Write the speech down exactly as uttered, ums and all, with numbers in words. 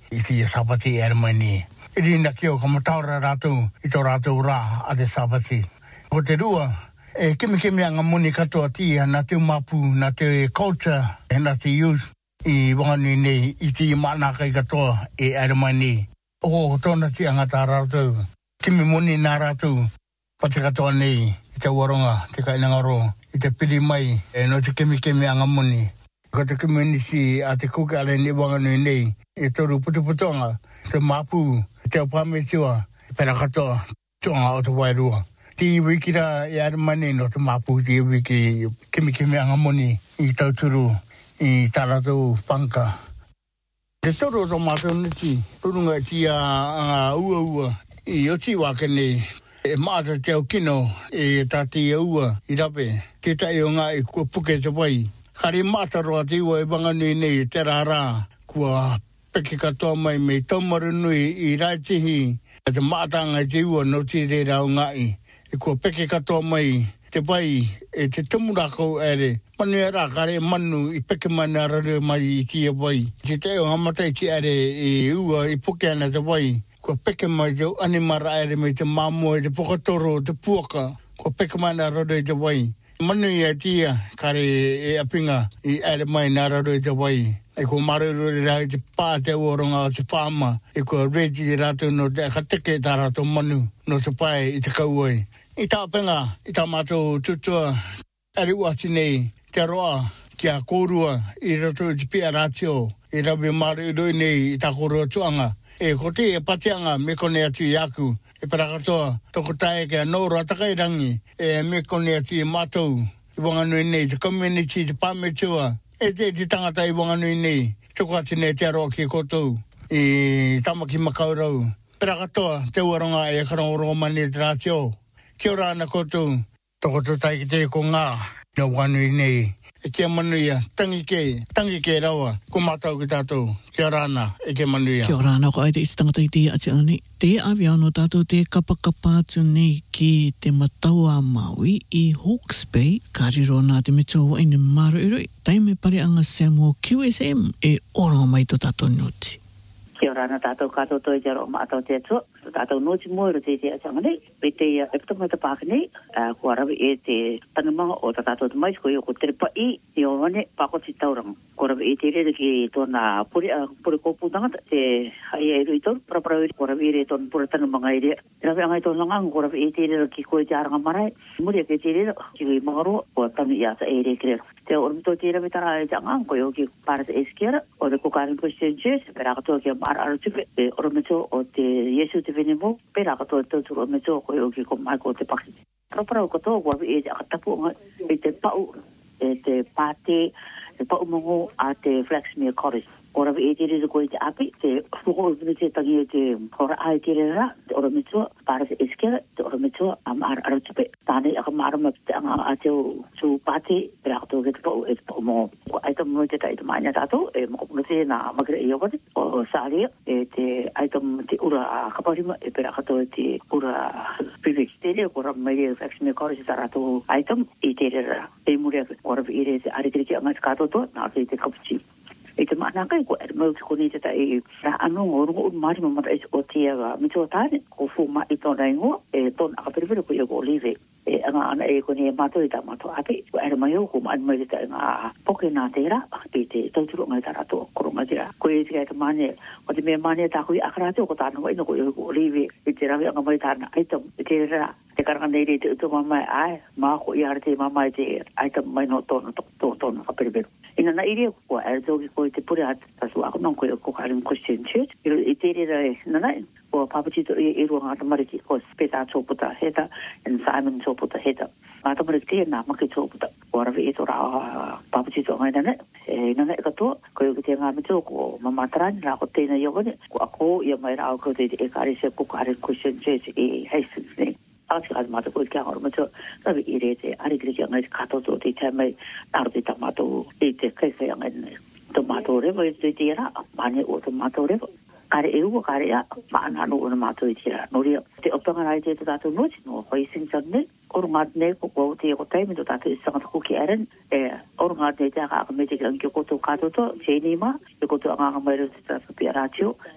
i tia sapati e armani. I rina ki o kamataura rātou i tō rātou rā a te sapati. Ko te rua, e kimi kimi anga muni katoa tia nā te mapu, nā te culture, e nā te youth i wanganu nei i tia mānaka i katoa e armani. O tōna ti anga tā rātou. Kimi muni nā rātou pati katoa nei i te waronga, te kainangaro, i te piri mai, e no te kimi kimi anga muni. Ko te community a te kuka ale ni wanganu nei, e toru putuputonga, te mapu, te opame tua, pera katoa, tuanga o te wairua. Ti wikira i armani no te mapu, ti wiki kimi kimi anga muni i tauturu, i tāratou panka. Te toro o mātou niti, turunga ti a anga ua ua, i oti wake nei, e maata te au kino, e tāti a ua, i rape, te tai o ngā i kua puke te wai. Kari mata roa te iwa e wanganu nei te rārā, kua peke katoa mai mei taumaru nui i raitihi, e te maatanga te iwa no te reira o ngai, e kua peke katoa mai te pai e te tumurako ere, manu e rā kare manu i peke mana rare mai i tia pai. Te te o hamatai ti ere i ua i puke ana te pai, kua peke mai te animara ere mei te mamua, te pokatoro, te puaka, kua peke mana rare te pai. Manu ia tia kare e apinga i ere mai nā raro i te wai. E ko maruru i rai te pā te uoronga o te whāma. E ko reji i rātou no te akateke tā rātou manu no te pai i te kauai. I tā penga, i tā mātou tutua, ere uati nei te roa ki a kōrua i rato i te pia rātio. I rawe maruru nei i tā kōrua tuanga. E ko te e patianga me kone atu i aku. E parakatoa, toko tae kia nō ratakai rangi, e me kone ati i mātou, i wanganu nei, te community, te pāmetua, e te te tangata i wanganu nei, toko ati nei te aroa ki kotou, i tamaki makaurau. Parakatoa, te uaronga e karangorongo mani te rātio, kia ora ana kotou, toko to tae ki te ko ngā, no wanganu nei, e kia manuia, tangi ke, tangi ke rawa, ko mātau ki tātou, kia rāna, e kia manuia. Kia rāna, ko ai te isi tangata i te ati ana nei. Te awi ano tātou te kapakapa atu nei ki te mataua Maui i Hawke's Bay, ka riro nā te metua wai ne maro iroi, taime pare anga Samuel Q S M e oranga mai to tātou noti. Kia rāna tātou kātou toi jaro o mātou te atua, tātou noti moero te te atanga nei, pe te epitama te pāka nei, kua rawi e te tangamanga o tātou te mais, ko i o ko terepa i, i o wane pākoti tauranga. Kua rawi e te rere ki tōna puri, puri kōpū tangata, te hai e rui tōru, paraparau kua rawi e re tōna pura tangamanga i rea. Rawi angai tōna langang, kua rawi e te rere ki koe te aranga marai, muri ke te rere, ki i mangaro, kua tangi i asa e re kirero. Te ormito te rawi tara e jangang, ko i o ki pārata e skiara, o te kukarin Christian Church, pera katoa ki a ara tupe, e ormito o te Yesu te venimo, pera katoa te tūturu ormito, ko i o ki ko mai ko te paki. Paraparau katoa, kua rawi e te akatapu, e te pau, e te pāte, te pau mongo a te Flaxmere Cottage. Ora vi e te rere koe te api, te whukoro pini te tangi e te hora ai te rere ra, te ora mitua, pāra te eskera, te ora mitua, am ara ara tupe. Tāne aka marama te anga a teo su pāte, pera kato ke te pau e te pau mongo. Ko aitam mo te tai te maina tātou, e mokopuna te nā magre e iokate, o sāria, e te aitam te ura a kaparima, e pera kato te ura pivik tere, ko rama mai e Flaxmere Cottage ta rātou aitam, i te rere ra. E muri ake, ora vi e re te arikiriki anga te kātou toa, nā te te kapuchi. E te maana kai ko er mau ki koni te tai ra anu ngoro o mari mo mata o tia mi to tane ko fu ma i to rengo e ton a pervere ko yo olive e anga ana e koni ma to ita ma to ape ko er mai ko ma mai te nga poke na te ra e te to tru ngai tara to ko ma dira ko e te mane o te me mane ta ko akra te ko ta no ino ko yo olive e te ra nga mai ta na ito e te ra te karanga nei te to ma mai ai ma ko i arte ma mai te ito mai no to to to to a pervere ina na iria ko er to ko te pure at tasu ako non ko ko karim Christian Church i te re na na ko papachito e ro nga tamariki ko speta choputa heta and Simon choputa heta ma tamariki na ma ke choputa ko ravi to ra papachito nga na e na na ka to ko te nga mi to ko mama tran ra ko te na yo ko ako ya mai ra ko te e kari se ko karim Christian Church e Hastings ne Asi kad mata ko kia hor mato ravi irete ari griki ngai kato to te mai tardi tamato e te kai kai ngai tomato revo e te tira mane o tomato revo kare e u kare ya mana no o mato e tira no ri te opanga rai te tato no no hoi sing sanne or ngat ne ko ko te ko tai mi to tato isa ko ki aren e or ngat te ka ka me te ko to kato to che ni ma ko to anga mai ro te tato pi ratio